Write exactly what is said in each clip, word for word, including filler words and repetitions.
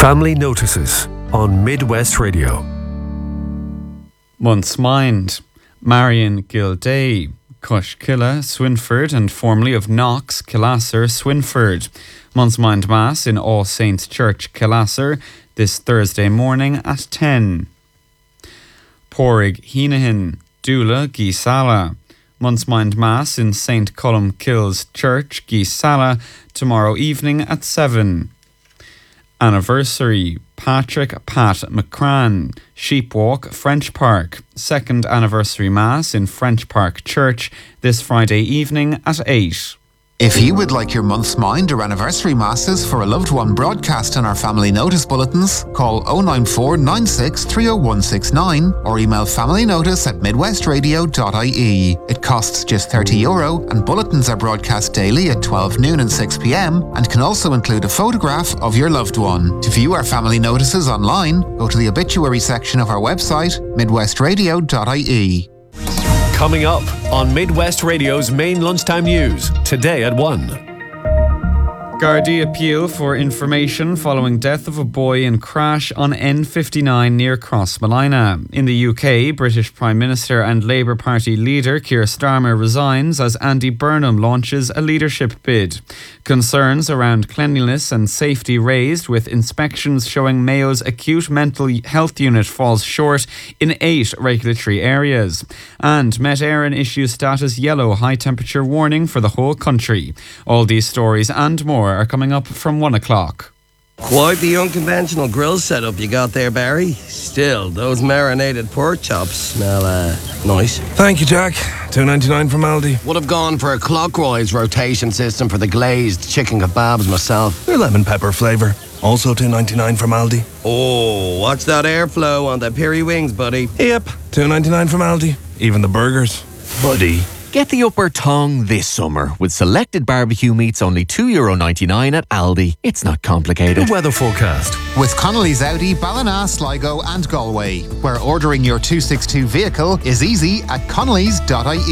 Family Notices on Midwest Radio. Month's Mind. Marion Gilday, Cushkilla, Swinford, and formerly of Knox, Killasser, Swinford. Month's Mind Mass in All Saints Church, Killasser, this Thursday morning at ten. Porrig Heenahan, Dula, Gisala. Month's Mind Mass in Saint Colum Kills Church, Gisala, tomorrow evening at seven. Anniversary, Patrick Pat McCran, Sheepwalk, French Park. Second anniversary Mass in French Park Church this Friday evening at eight. If you would like your month's mind or anniversary masses for a loved one broadcast in our family notice bulletins, call oh nine four nine six three oh one six nine or email familynotice at midwestradio dot I E. It costs just thirty euro and bulletins are broadcast daily at twelve noon and six p.m. and can also include a photograph of your loved one. To view our family notices online, go to the obituary section of our website, midwestradio dot I E. Coming up on Midwest Radio's main lunchtime news, today at one. Gardaí appeal for information following death of a boy in crash on N fifty-nine near Crossmolina. In the U K, British Prime Minister and Labour Party leader Keir Starmer resigns as Andy Burnham launches a leadership bid. Concerns around cleanliness and safety raised, with inspections showing Mayo's acute mental health unit falls short in eight regulatory areas. And Met Éireann issues status yellow high temperature warning for the whole country. All these stories and more are coming up from one o'clock. Quite the unconventional grill setup you got there, Barry. Still, those marinated pork chops smell uh, nice. Thank you, Jack. two ninety-nine from Aldi. Would have gone for a clockwise rotation system for the glazed chicken kebabs myself. They're lemon pepper flavour. Also two ninety-nine from Aldi. Oh, watch that airflow on the peri wings, buddy. Yep, two ninety-nine from Aldi. Even the burgers. Buddy. Get the upper tongue this summer with selected barbecue meats only two euro ninety-nine at Aldi. It's not complicated. The weather forecast. With Connolly's Audi, Ballina, Sligo and Galway, where ordering your two sixty-two vehicle is easy at connellys dot I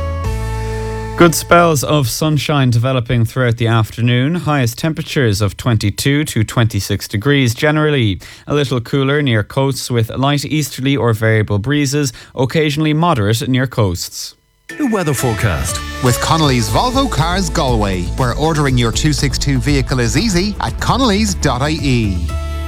E. Good spells of sunshine developing throughout the afternoon. Highest temperatures of twenty-two to twenty-six degrees generally. A little cooler near coasts with light easterly or variable breezes, occasionally moderate near coasts. The weather forecast. With Connolly's Volvo Cars Galway, where ordering your two sixty-two vehicle is easy at connellys dot I E.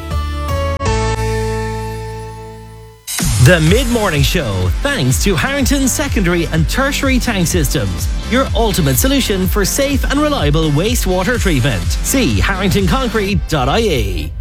The Mid-Morning Show, thanks to Harrington Secondary and Tertiary Tank Systems, your ultimate solution for safe and reliable wastewater treatment. See harrington concrete dot I E.